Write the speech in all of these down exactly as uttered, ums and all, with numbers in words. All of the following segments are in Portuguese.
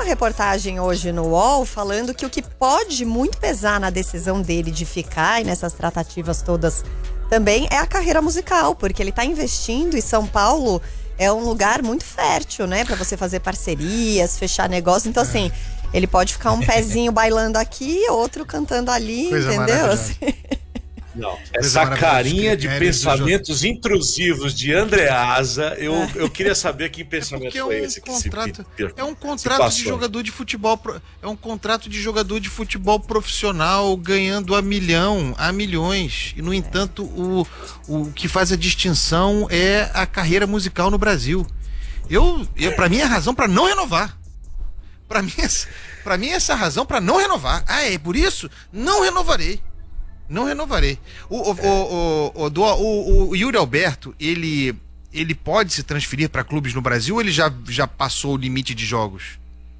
reportagem hoje no U O L falando que o que pode muito pesar na decisão dele de ficar e nessas tratativas todas também é a carreira musical, porque ele tá investindo e São Paulo é um lugar muito fértil, né? Pra você fazer parcerias, fechar negócio. Então, assim, ele pode ficar um pezinho bailando aqui, outro cantando ali, coisa entendeu? Assim. Não, essa carinha de pensamentos intrusivos de Andreasa, eu, eu queria saber que pensamento é foi um esse que contrato, se É um contrato de jogador de futebol, é um contrato de jogador de futebol profissional ganhando a milhão, a milhões. E, no entanto, o, o que faz a distinção é a carreira musical no Brasil. Eu, eu, pra mim, é razão pra não renovar. Pra mim, pra mim, essa é a razão pra não renovar. Ah, é por isso? Não renovarei. Não renovarei. O, o, o, o, o, o, o Yuri Alberto, ele, ele pode se transferir para clubes no Brasil ou ele já, já passou o limite de jogos?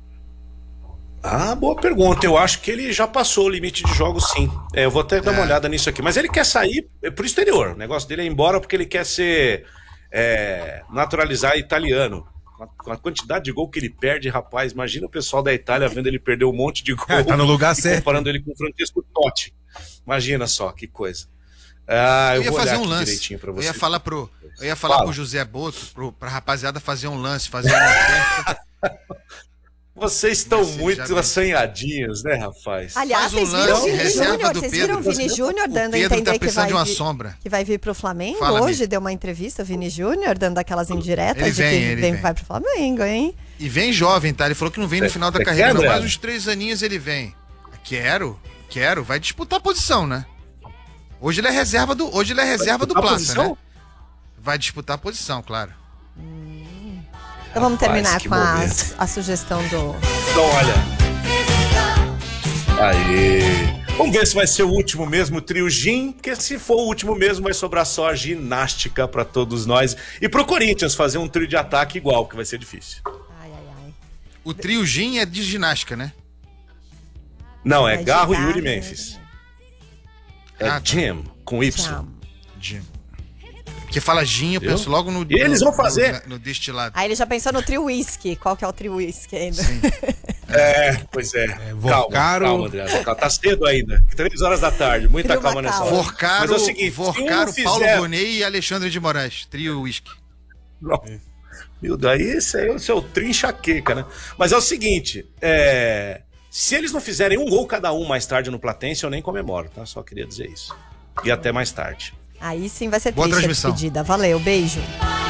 Ah, boa pergunta. Eu acho que ele já passou o limite de jogos, sim. É, eu vou até dar uma é. olhada nisso aqui. Mas ele quer sair pro exterior. O negócio dele é ir embora porque ele quer ser é, naturalizar italiano. Com a quantidade de gol que ele perde, rapaz, imagina o pessoal da Itália vendo ele perder um monte de gol. É, tá no lugar e certo. Comparando ele com o Francesco Totti. Imagina só, que coisa. Ah, eu, eu ia vou fazer olhar um lance. direitinho pra você. Eu ia falar pro, eu ia falar Fala. pro José Boto, pro, pra rapaziada fazer um lance, fazer uma oferta. Vocês estão você muito assanhadinhos, né, rapaz? Aliás, vocês um viram o Vini Júnior? Vocês viram o Vini Júnior dando a entender tá que, vai de uma vir, sombra. que vai vir pro Flamengo? Fala, Hoje amigo. Deu uma entrevista, o Vini Júnior, dando aquelas indiretas ele de vem, que ele vem, vem. vai pro Flamengo, hein? E vem jovem, tá? Ele falou que não vem no final da Você carreira, quer, não. André? Mais uns três aninhos ele vem. Quero, quero. Vai disputar a posição, né? Hoje ele é reserva do, hoje ele é reserva do Plata, né? Vai disputar a posição, claro. Hum. Então vamos terminar Rapaz, com a, a sugestão do... Então, olha... Aí... Vamos ver se vai ser o último mesmo, o trio Gin, porque se for o último mesmo vai sobrar só a ginástica pra todos nós. E pro Corinthians fazer um trio de ataque igual, que vai ser difícil. Ai, ai, ai. O trio Gin é de ginástica, né? Não, é, É Garro, de Yuri e Garro, Memphis. É Ah, tá. Jim, com Y. Tchau. Gin. Porque fala gin, eu Viu? penso logo no, E eles no, vão fazer- no, no destilado. Aí ele já pensou no trio whisky. Qual que é o trio whisky ainda? Sim. É, pois é. É, calma, Vorcaro. calma, André. Tá cedo ainda. Três horas da tarde. Muita Trio calma nessa hora. Macau. Vorcaro, Mas é o seguinte, se Vorcaro um fizer- Paulo Bonet e Alexandre de Moraes. Trio whisky. Não. Meu, daí esse aí é o seu trio enxaqueca, né? Mas é o seguinte, é... se eles não fizerem um gol cada um mais tarde no Platense, eu nem comemoro, tá? Só queria dizer isso. E até mais tarde. Aí sim vai ser Boa triste a transmissão. despedida. Valeu, beijo.